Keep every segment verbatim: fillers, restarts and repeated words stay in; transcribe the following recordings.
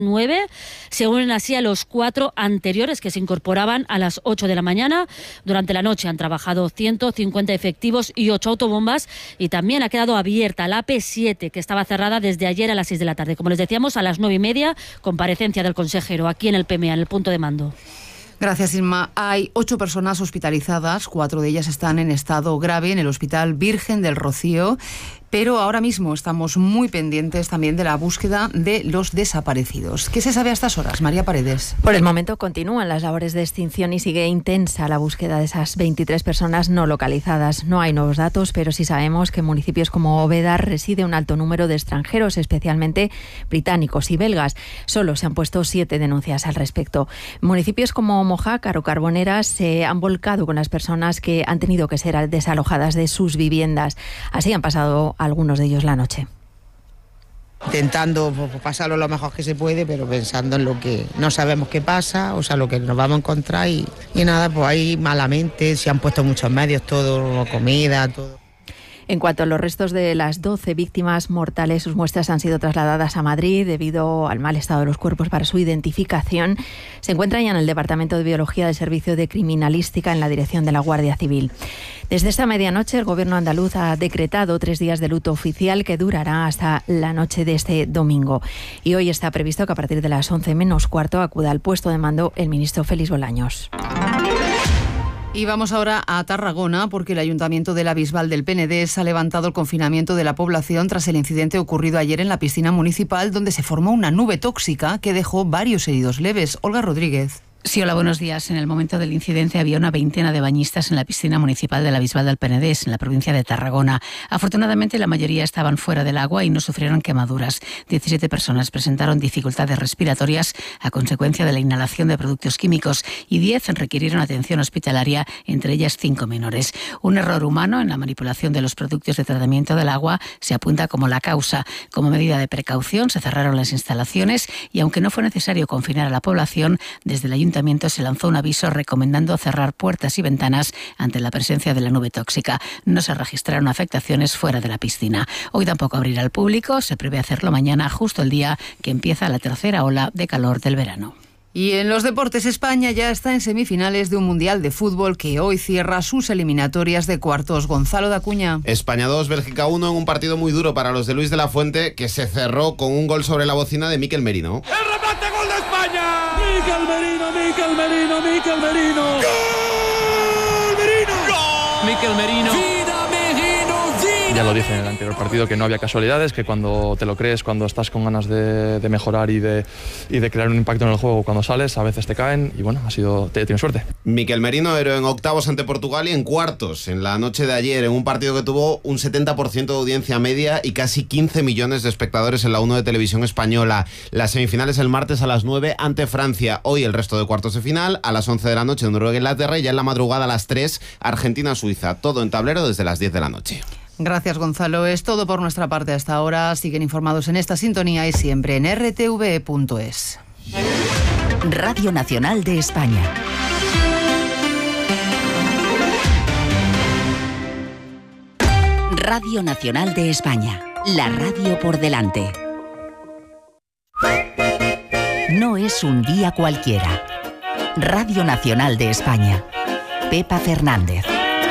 nueve, se unen así a los cuatro anteriores que se incorporaban a las ocho de la mañana. Durante la noche han trabajado ciento cincuenta efectivos y ocho autobombas, y también ha quedado abierta la A P siete, que estaba cerrada desde ayer a las seis de la tarde. Como les decíamos, a las nueve y media, comparecencia del consejero aquí en el P M A, en el punto de mando. Gracias, Inma. Hay ocho personas hospitalizadas, cuatro de ellas están en estado grave en el Hospital Virgen del Rocío, pero ahora mismo estamos muy pendientes también de la búsqueda de los desaparecidos. ¿Qué se sabe a estas horas, María Paredes? Por el momento continúan las labores de extinción y sigue intensa la búsqueda de esas veintitrés personas no localizadas. No hay nuevos datos, pero sí sabemos que en municipios como Úbeda reside un alto número de extranjeros, especialmente británicos y belgas. Solo se han puesto siete denuncias al respecto. Municipios como Mojácar o Carboneras se han volcado con las personas que han tenido que ser desalojadas de sus viviendas. Así han pasado algunos de ellos la noche. Intentando pasarlo lo mejor que se puede, pero pensando en lo que no sabemos qué pasa, o sea, lo que nos vamos a encontrar y, y nada, pues ahí malamente, se han puesto muchos medios, todo, comida, todo. En cuanto a los restos de las doce víctimas mortales, sus muestras han sido trasladadas a Madrid debido al mal estado de los cuerpos para su identificación. Se encuentran ya en el Departamento de Biología del Servicio de Criminalística en la dirección de la Guardia Civil. Desde esta medianoche, el Gobierno andaluz ha decretado tres días de luto oficial que durará hasta la noche de este domingo. Y hoy está previsto que a partir de las once menos cuarto acuda al puesto de mando el ministro Félix Bolaños. Y vamos ahora a Tarragona, porque el Ayuntamiento de la Bisbal del Penedés ha levantado el confinamiento de la población tras el incidente ocurrido ayer en la piscina municipal, donde se formó una nube tóxica que dejó varios heridos leves. Olga Rodríguez. Sí, hola, buenos días. En el momento del incidente había una veintena de bañistas en la piscina municipal de la Bisbal del Penedés, en la provincia de Tarragona. Afortunadamente, la mayoría estaban fuera del agua y no sufrieron quemaduras. diecisiete personas presentaron dificultades respiratorias a consecuencia de la inhalación de productos químicos y diez requirieron atención hospitalaria, entre ellas cinco menores. Un error humano en la manipulación de los productos de tratamiento del agua se apunta como la causa. Como medida de precaución, se cerraron las instalaciones y, aunque no fue necesario confinar a la población, desde el Ayuntamiento se lanzó un aviso recomendando cerrar puertas y ventanas ante la presencia de la nube tóxica. No se registraron afectaciones fuera de la piscina. Hoy tampoco abrirá al público, se prevé hacerlo mañana, justo el día que empieza la tercera ola de calor del verano. Y en los deportes, España ya está en semifinales de un Mundial de Fútbol que hoy cierra sus eliminatorias de cuartos. Gonzalo de Acuña. España dos, Bélgica uno, en un partido muy duro para los de Luis de la Fuente, que se cerró con un gol sobre la bocina de Mikel Merino. ¡El remate, gol de España! ¡Mikel Merino, Mikel Merino, Mikel Merino! ¡Gol, Merino! ¡Gol! Mikel Merino. ¡Vida, Merino, vida! Ya lo dije en el anterior partido, que no había casualidades, que cuando te lo crees, cuando estás con ganas de, de mejorar y de, y de crear un impacto en el juego, cuando sales, a veces te caen y bueno, ha sido, te, tienes suerte. Mikel Merino héroe en octavos ante Portugal y en cuartos en la noche de ayer, en un partido que tuvo un setenta por ciento de audiencia media y casi quince millones de espectadores en la uno de Televisión Española. Las semifinales el martes a las nueve ante Francia. Hoy el resto de cuartos de final a las once de la noche, Noruega-Inglaterra, y ya en la madrugada a las tres, Argentina-Suiza. Todo en tablero desde las diez de la noche. Gracias, Gonzalo. Es todo por nuestra parte hasta ahora. Siguen informados en esta sintonía y siempre en r t v punto es. Radio Nacional de España. Radio Nacional de España. La radio por delante. No es un día cualquiera. Radio Nacional de España. Pepa Fernández.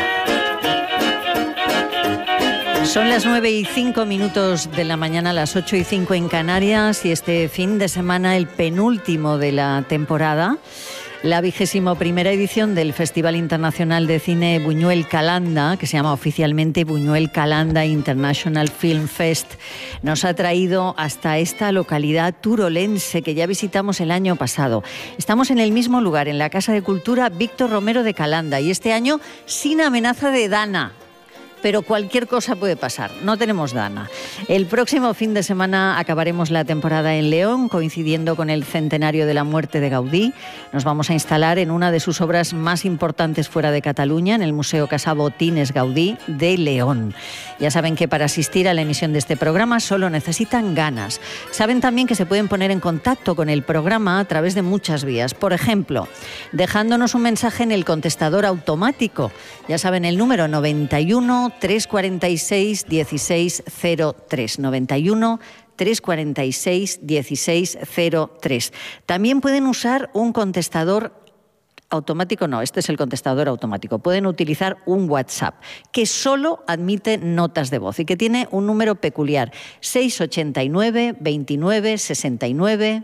Son las nueve y cinco minutos de la mañana, las ocho y cinco en Canarias, y este fin de semana el penúltimo de la temporada, la vigésimo primera edición del Festival Internacional de Cine Buñuel Calanda, que se llama oficialmente Buñuel Calanda International Film Fest, nos ha traído hasta esta localidad turolense que ya visitamos el año pasado. Estamos en el mismo lugar, en la Casa de Cultura Víctor Romero de Calanda, y este año sin amenaza de Dana. Pero cualquier cosa puede pasar, no tenemos Dana. El próximo fin de semana acabaremos la temporada en León, coincidiendo con el centenario de la muerte de Gaudí. Nos vamos a instalar en una de sus obras más importantes fuera de Cataluña, en el Museo Casa Botines Gaudí de León. Ya saben que para asistir a la emisión de este programa solo necesitan ganas. Saben también que se pueden poner en contacto con el programa a través de muchas vías. Por ejemplo, dejándonos un mensaje en el contestador automático. Ya saben, el número noventa y uno, trescientos cuarenta y seis, dieciséis cero tres. noventa y uno, tres cuatro seis, uno seis cero tres. También pueden usar un contestador automático, no, este es el contestador automático. Pueden utilizar un WhatsApp que solo admite notas de voz y que tiene un número peculiar, seis ochenta y nueve, veintinueve, sesenta y nueve...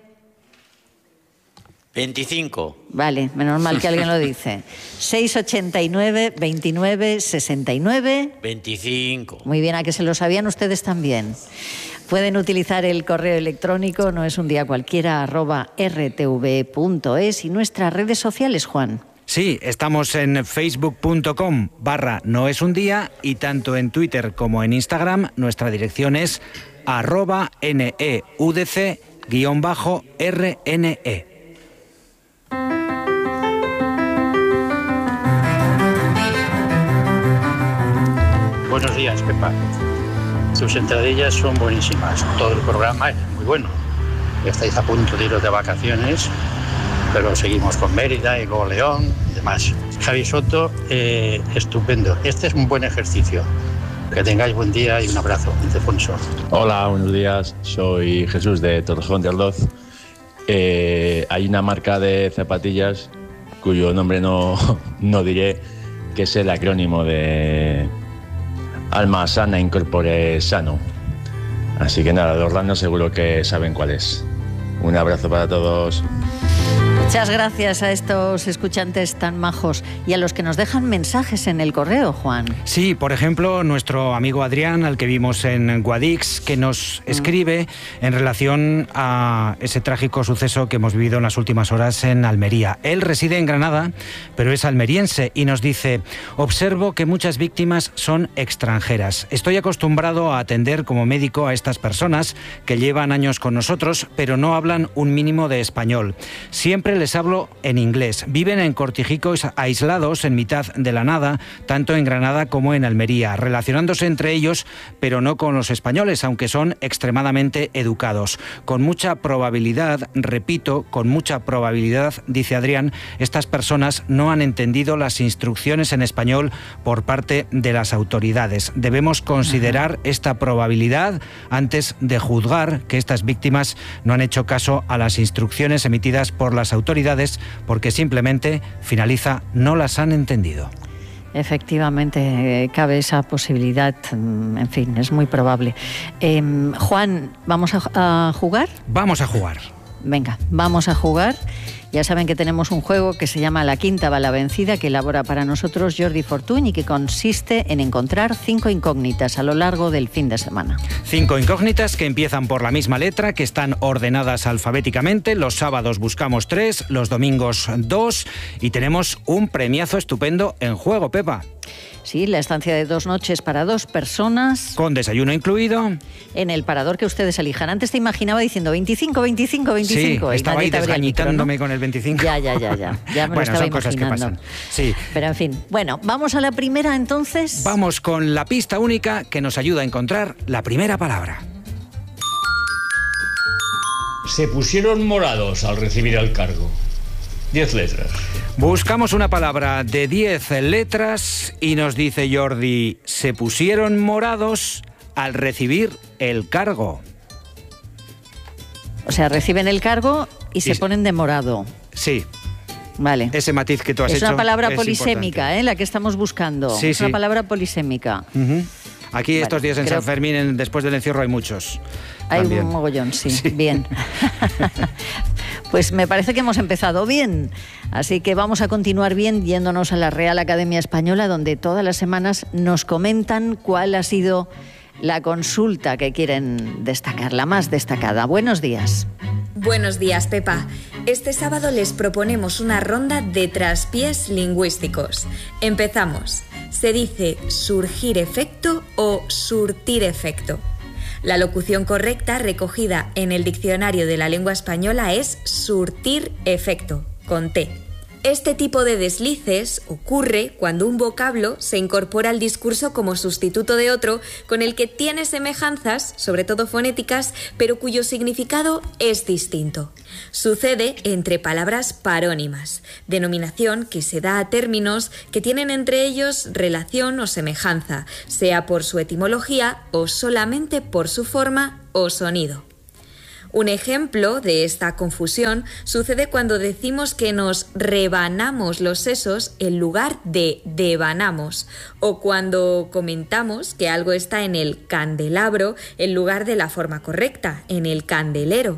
veinticinco. Vale, menos mal que alguien lo dice. seis ochenta y nueve, veintinueve, sesenta y nueve... veinticinco. Muy bien, ¿a que se lo sabían ustedes también? Pueden utilizar el correo electrónico, no es un día cualquiera, arroba r t v punto es y nuestras redes sociales, Juan. Sí, estamos en facebook punto com barra no es un día y tanto en Twitter como en Instagram nuestra dirección es arroba neudc guión bajo rne. Buenos días, Pepa. Tus entradillas son buenísimas. Todo el programa es muy bueno. Ya estáis a punto de iros de vacaciones, pero seguimos con Mérida y luego León y demás. Javi Soto, eh, estupendo. Este es un buen ejercicio. Que tengáis buen día y un abrazo, Ildefonso. Hola, buenos días. Soy Jesús de Torrejón de Ardoz. Eh, hay una marca de zapatillas cuyo nombre no, no diré, que es el acrónimo de Alma Sana, Incorpore Sano. Así que nada, de Orlando seguro que saben cuál es. Un abrazo para todos. Muchas gracias a estos escuchantes tan majos y a los que nos dejan mensajes en el correo, Juan. Sí, por ejemplo, nuestro amigo Adrián, al que vimos en Guadix, que nos escribe en relación a ese trágico suceso que hemos vivido en las últimas horas en Almería. Él reside en Granada, pero es almeriense y nos dice: observo que muchas víctimas son extranjeras. Estoy acostumbrado a atender como médico a estas personas que llevan años con nosotros, pero no hablan un mínimo de español. Siempre les hablo en inglés. Viven en cortijicos aislados en mitad de la nada, tanto en Granada como en Almería, relacionándose entre ellos, pero no con los españoles, aunque son extremadamente educados. Con mucha probabilidad, repito, con mucha probabilidad, dice Adrián, estas personas no han entendido las instrucciones en español por parte de las autoridades. Debemos considerar esta probabilidad antes de juzgar que estas víctimas no han hecho caso a las instrucciones emitidas por las autoridades autoridades porque simplemente, finaliza, no las han entendido. Efectivamente, eh, cabe esa posibilidad, en fin, es muy probable. Eh, Juan, ¿vamos a, a jugar? Vamos a jugar. Venga, vamos a jugar. Ya saben que tenemos un juego que se llama La Quinta va la vencida, que elabora para nosotros Jordi Fortuny y que consiste en encontrar cinco incógnitas a lo largo del fin de semana. Cinco incógnitas que empiezan por la misma letra, que están ordenadas alfabéticamente. Los sábados buscamos tres, los domingos dos y tenemos un premiazo estupendo en juego, Pepa. Sí, la estancia de dos noches para dos personas. Con desayuno incluido. En el parador que ustedes elijan. Antes te imaginaba diciendo veinticinco, veinticinco, veinticinco. Sí, estaba ahí desgañitándome, ¿no?, con el veinticinco. Ya, ya, ya, ya. Ya me bueno, lo estaba son cosas imaginando. que pasan. Sí. Pero en fin, bueno, vamos a la primera entonces. Vamos con la pista única que nos ayuda a encontrar la primera palabra. Se pusieron morados al recibir el cargo. Diez letras. Buscamos una palabra de diez letras y nos dice Jordi: se pusieron morados al recibir el cargo. O sea, reciben el cargo y, y se ponen de morado. Sí. Vale. Ese matiz que tú has es hecho una palabra es polisémica, ¿eh? La que estamos buscando. Sí, es sí. una palabra polisémica. Uh-huh. Aquí vale, estos días en creo... San Fermín, en, después del encierro, hay muchos. Hay también. Un mogollón, sí. sí. Bien. Pues me parece que hemos empezado bien. Así que vamos a continuar bien yéndonos a la Real Academia Española, donde todas las semanas nos comentan cuál ha sido la consulta que quieren destacar, la más destacada. Buenos días. Buenos días, Pepa. Este sábado les proponemos una ronda de traspiés lingüísticos. Empezamos. ¿Se dice surgir efecto o surtir efecto? La locución correcta recogida en el diccionario de la lengua española es surtir efecto, con T. Este tipo de deslices ocurre cuando un vocablo se incorpora al discurso como sustituto de otro con el que tiene semejanzas, sobre todo fonéticas, pero cuyo significado es distinto. Sucede entre palabras parónimas, denominación que se da a términos que tienen entre ellos relación o semejanza, sea por su etimología o solamente por su forma o sonido. Un ejemplo de esta confusión sucede cuando decimos que nos rebanamos los sesos en lugar de devanamos, o cuando comentamos que algo está en el candelabro en lugar de la forma correcta, en el candelero.